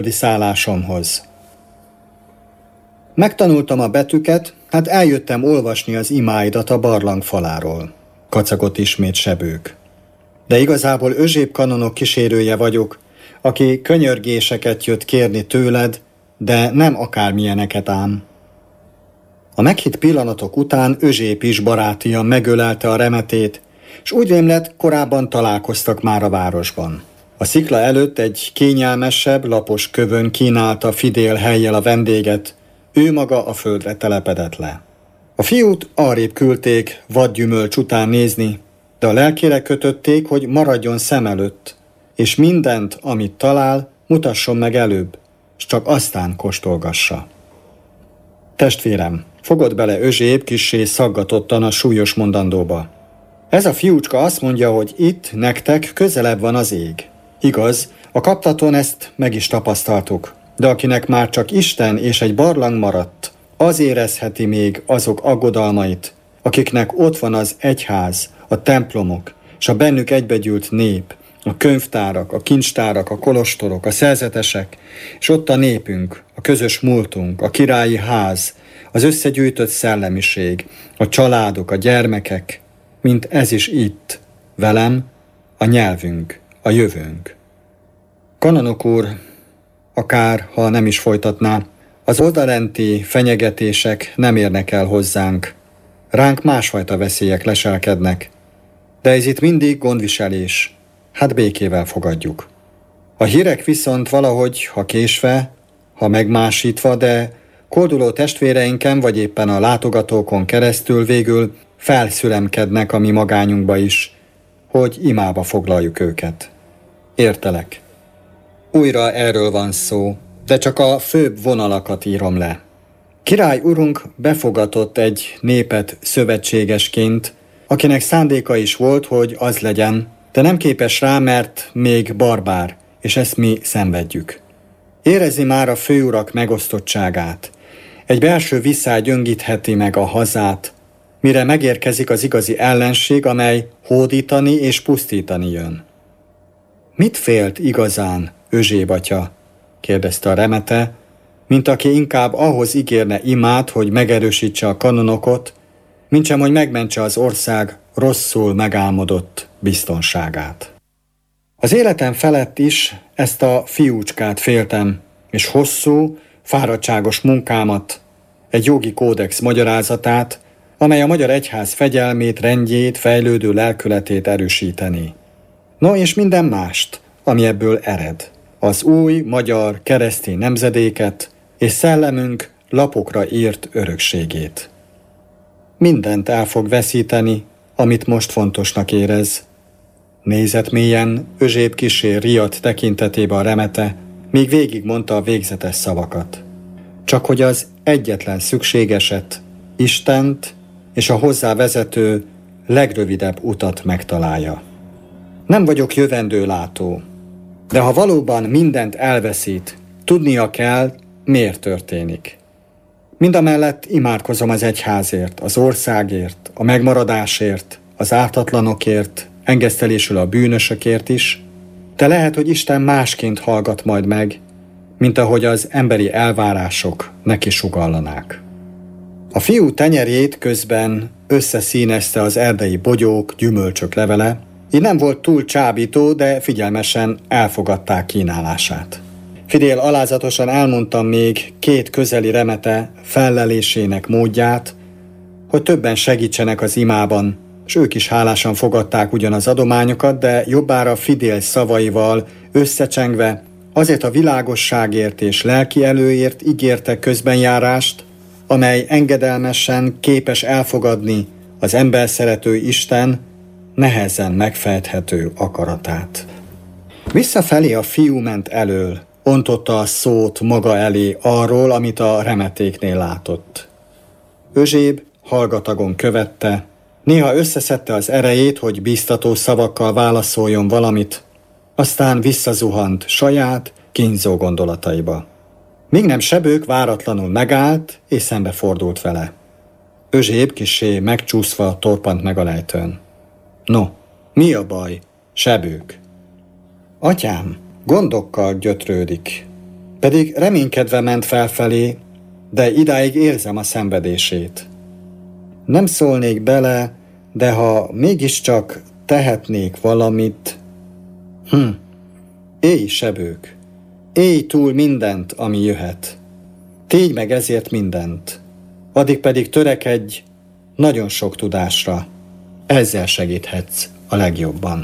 szállásomhoz. Megtanultam a betűket, hát eljöttem olvasni az imáidat a barlang faláról, kacagott ismét Sebők. De igazából Özséb kanonok kísérője vagyok, aki könyörgéseket jött kérni tőled, de nem akármilyeneket ám. A meghitt pillanatok után Özséb is barátian megölelte a remetét, s úgy rémlett, korábban találkoztak már a városban. A szikla előtt egy kényelmesebb, lapos kövön kínálta Fidél hellyel a vendéget, ő maga a földre telepedett le. A fiút arrébb küldték vadgyümölcs után nézni, de a lelkére kötötték, hogy maradjon szem előtt, és mindent, amit talál, mutasson meg előbb, s csak aztán kóstolgassa. Testvérem, fogott bele Özséb kissé szaggatottan a súlyos mondandóba. Ez a fiúcska azt mondja, hogy itt, nektek közelebb van az ég. Igaz, a kaptaton ezt meg is tapasztaltuk, de akinek már csak Isten és egy barlang maradt, az érezheti még azok aggodalmait, akiknek ott van az egyház, a templomok, és a bennük egybegyűlt nép, a könyvtárak, a kincstárak, a kolostorok, a szerzetesek, és ott a népünk, a közös múltunk, a királyi ház, az összegyűjtött szellemiség, a családok, a gyermekek, mint ez is itt, velem, a nyelvünk, a jövőnk. Kanonok úr, akár ha nem is folytatná, az odalenti fenyegetések nem érnek el hozzánk. Ránk másfajta veszélyek leselkednek, de ez itt mindig gondviselés. Hát békével fogadjuk. A hírek viszont valahogy, ha késve, ha megmásítva, de kolduló testvéreinken vagy éppen a látogatókon keresztül végül felszülemkednek a mi magányunkba is, hogy imába foglaljuk őket. Értelek. Újra erről van szó, de csak a főbb vonalakat írom le. Király urunk befogatott egy népet szövetségesként, akinek szándéka is volt, hogy az legyen, de nem képes rá, mert még barbár, és ezt mi szenvedjük. Érezi már a főurak megosztottságát. Egy belső visszály gyöngítheti meg a hazát, mire megérkezik az igazi ellenség, amely hódítani és pusztítani jön. Mit félt igazán Özséb atya? Kérdezte a remete, mint aki inkább ahhoz ígérne imát, hogy megerősítse a kanonokot, mintsem, hogy megmentse az ország rosszul megálmodott biztonságát. Az életem felett is ezt a fiúcskát féltem, és hosszú, fáradtságos munkámat, egy jogi kódex magyarázatát, amely a magyar egyház fegyelmét, rendjét, fejlődő lelkületét erősíteni. No, és minden mást, ami ebből ered. Az új magyar keresztény nemzedéket és szellemünk lapokra írt örökségét. Mindent el fog veszíteni, amit most fontosnak érez. Nézett mélyen, Özséb kissé riadt tekintetébe a remete, míg végigmondta a végzetes szavakat. Csak hogy az egyetlen szükségeset, Istent és a hozzá vezető legrövidebb utat megtalálja. Nem vagyok jövendőlátó, de ha valóban mindent elveszít, tudnia kell, miért történik. Mindamellett imádkozom az egyházért, az országért, a megmaradásért, az ártatlanokért, engesztelésül a bűnösökért is, de lehet, hogy Isten másként hallgat majd meg, mint ahogy az emberi elvárások neki sugallanák. A fiú tenyerét közben összeszínezte az erdei bogyók, gyümölcsök levele, így nem volt túl csábító, de figyelmesen elfogadták kínálását. Fidél alázatosan elmondtam még 2 közeli remete fellelésének módját, hogy többen segítsenek az imában, s ők is hálásan fogadták ugyan az adományokat, de jobbára Fidél szavaival összecsengve azért a világosságért és lelki előért ígértek közbenjárást, amely engedelmesen képes elfogadni az emberszerető Isten nehezen megfejthető akaratát. Visszafelé a fiú ment elől, ontotta a szót maga elé arról, amit a remetéknél látott. Özséb hallgatagon követte, néha összeszedte az erejét, hogy bíztató szavakkal válaszoljon valamit, aztán visszazuhant saját, kínzó gondolataiba. Míg nem Sebők váratlanul megállt, és szembefordult vele. Özséb kissé megcsúszva torpant meg a lejtőn. No, mi a baj, Sebők? Atyám, gondokkal gyötrődik. Pedig reménykedve ment felfelé, de idáig érzem a szenvedését. Nem szólnék bele, de ha mégiscsak tehetnék valamit... Élj, sebők! Élj túl mindent, ami jöhet. Tégy meg ezért mindent. Addig pedig törekedj nagyon sok tudásra. Ezzel segíthetsz a legjobban.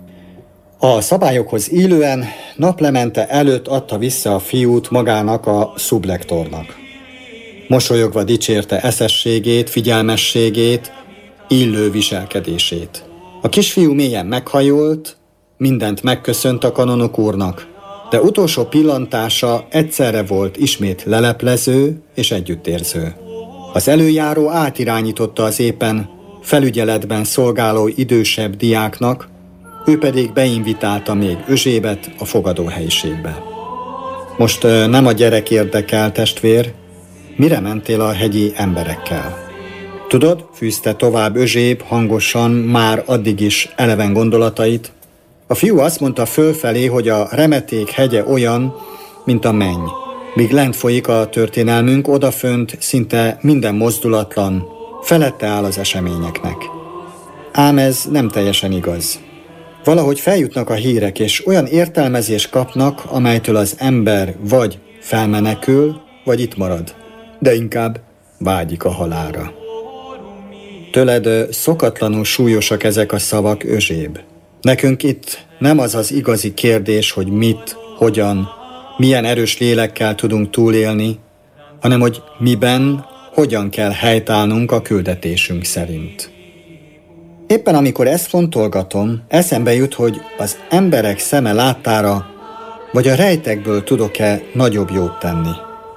A szabályokhoz illően naplemente előtt adta vissza a fiút magának a szublektornak. Mosolyogva dicsérte eszességét, figyelmességét, illő viselkedését. A kisfiú mélyen meghajolt, mindent megköszönt a kanonok úrnak, de utolsó pillantása egyszerre volt ismét leleplező és együttérző. Az előjáró átirányította az éppen felügyeletben szolgáló idősebb diáknak, ő pedig beinvitálta még Özsébet a fogadóhelyiségbe. Most nem a gyerek érdekel, testvér, mire mentél a hegyi emberekkel? Tudod, fűzte tovább Özséb hangosan, már addig is eleven gondolatait, a fiú azt mondta fölfelé, hogy a Remeték hegye olyan, mint a menny. Míg lent folyik a történelmünk, odafönt szinte minden mozdulatlan, felette áll az eseményeknek. Ám ez nem teljesen igaz. Valahogy feljutnak a hírek, és olyan értelmezést kapnak, amelytől az ember vagy felmenekül, vagy itt marad, de inkább vágyik a halálra. Tőled szokatlanul súlyosak ezek a szavak, Özséb. Nekünk itt nem az az igazi kérdés, hogy mit, hogyan, milyen erős lélekkel tudunk túlélni, hanem hogy miben, hogyan kell helytállnunk a küldetésünk szerint. Éppen amikor ezt fontolgatom, eszembe jut, hogy az emberek szeme láttára, vagy a rejtekből tudok-e nagyobb jót tenni.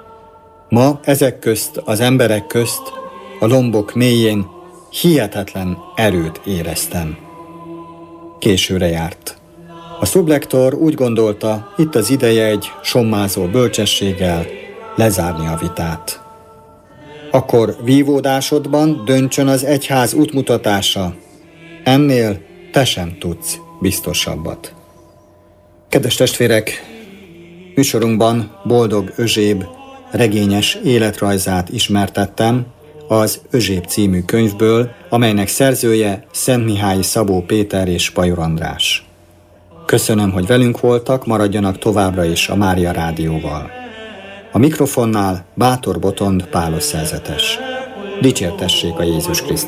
Ma ezek közt, az emberek közt, a lombok mélyén hihetetlen erőt éreztem. Későre járt. A szublektor úgy gondolta, itt az ideje egy sommázó bölcsességgel lezárni a vitát. Akkor vívódásodban döntsön az egyház útmutatása. Ennél te sem tudsz biztosabbat. Kedves testvérek, műsorunkban Boldog Özséb regényes életrajzát ismertettem az Özséb című könyvből, amelynek szerzője Szentmihályi Szabó Péter és Pajor András. Köszönöm, hogy velünk voltak, maradjanak továbbra is a Mária Rádióval. A mikrofonnál Bátor Botond Pálos szerzetes. Dicsértessék a Jézus Krisztus!